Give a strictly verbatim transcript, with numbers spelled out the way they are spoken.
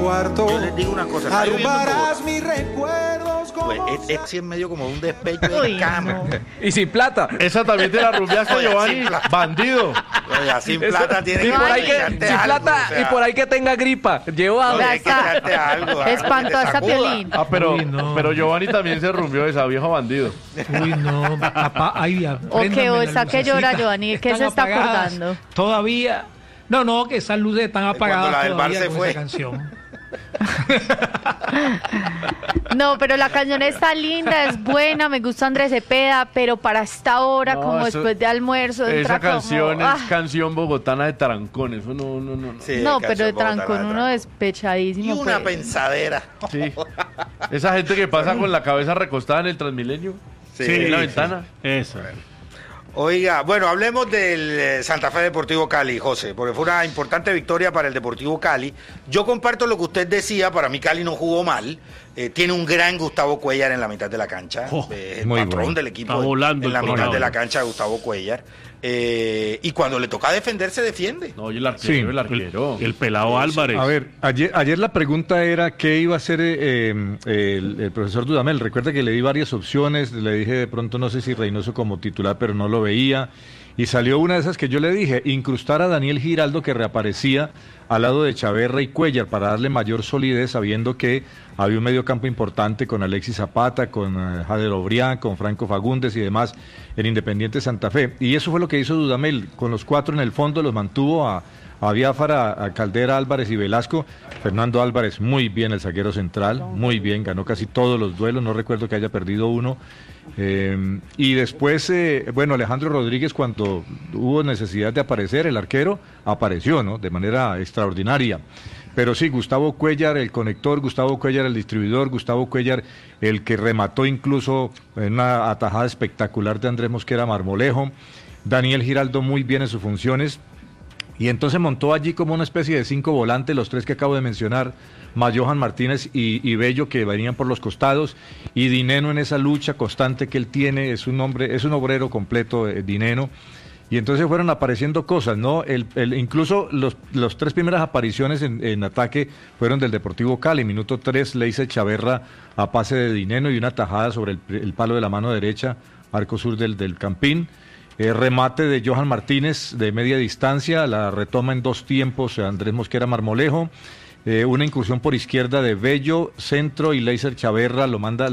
cuarto. Yo les digo una cosa, ¿está lloviendo en Arrumarás Bogotá? mis recuerdos como Pues es, es sí en medio como un despecho de Uy, cama. no. Y sin plata. Esa también te la rumbeaste, Oye, Giovanni. sin plata. Bandido. Oiga, sin Eso- plata tiene y que por ahí que, echarte sin algo, plata o sea, y por ahí que tenga gripa. Lleva oye, hay que está. echarte algo, algo que Espantó te hasta sacuda. Piolín. Ah, pero, Uy, no. pero Giovanni también se rumbeó esa vieja bandido. Uy, no, papá, ay, O que o está que llora, lucecita. Giovanni, ¿qué Están se está apagadas acordando? Todavía. No, no, que esas luces están cuando apagadas la del bar todavía se con fue. esa canción. No, pero la canción está linda, es buena, me gusta Andrés Cepeda, pero para esta hora, No, como eso- después de almuerzo, entra Esa canción como, es ah, canción bogotana de trancón. Eso no, no, no. no. Sí, no, canción pero de bogotana trancón de uno trancón. despechadísimo. Y una pues. pensadera. Sí. Esa gente que pasa con la cabeza recostada en el Transmilenio. Sí, en la sí. ventana. Eso. Oiga, bueno, hablemos del eh, Santa Fe Deportivo Cali, José, porque fue una importante victoria para el Deportivo Cali. Yo comparto lo que usted decía, para mí Cali no jugó mal. Eh, tiene un gran Gustavo Cuéllar en la mitad de la cancha, Oh, eh, el muy patrón bueno. del equipo Está volando en la el mitad coronado. de la cancha, Gustavo Cuéllar. Eh, y cuando le toca defender, se defiende. No, y el arquero, Sí. el arquero. El, el pelado Álvarez. A ver, ayer, ayer la pregunta era qué iba a hacer eh, el, el profesor Dudamel. Recuerda que le di varias opciones, le dije de pronto no sé si Reynoso como titular, pero no lo veía. Y salió una de esas que yo le dije, incrustar a Daniel Giraldo que reaparecía al lado de Chaverra y Cuéllar para darle mayor solidez, sabiendo que había un mediocampo importante con Alexis Zapata, con eh, Jader Obrián, con Franco Fagundes y demás en Independiente Santa Fe. Y eso fue lo que hizo Dudamel, con los cuatro en el fondo los mantuvo a, a Biafara, a Caldera, Álvarez y Velasco. Fernando Álvarez muy bien, el zaguero central, muy bien, ganó casi todos los duelos, no recuerdo que haya perdido uno. Eh, y después, eh, bueno, Alejandro Rodríguez, cuando hubo necesidad de aparecer, el arquero apareció, ¿no? De manera extraordinaria. Pero sí, Gustavo Cuéllar, el conector, Gustavo Cuéllar, el distribuidor, Gustavo Cuéllar, el que remató incluso en una atajada espectacular de Andrés Mosquera Marmolejo. Daniel Giraldo muy bien en sus funciones. Y entonces montó allí como una especie de cinco volantes, los tres que acabo de mencionar, Mayohan Martínez y, y Bello, que venían por los costados, y Dineno en esa lucha constante que él tiene, es un hombre, es un obrero completo, eh, Dineno. Y entonces fueron apareciendo cosas, ¿no? El, el, incluso los, los tres primeras apariciones en, en ataque fueron del Deportivo Cali. Minuto tres, Leice Chaverra a pase de Dineno y una tajada sobre el, el palo de la mano derecha, arco sur del, del Campín. Eh, remate de Johan Martínez de media distancia, la retoma en dos tiempos Andrés Mosquera Marmolejo. Eh, una incursión por izquierda de Bello, centro, y Leiser Chaverra lo manda,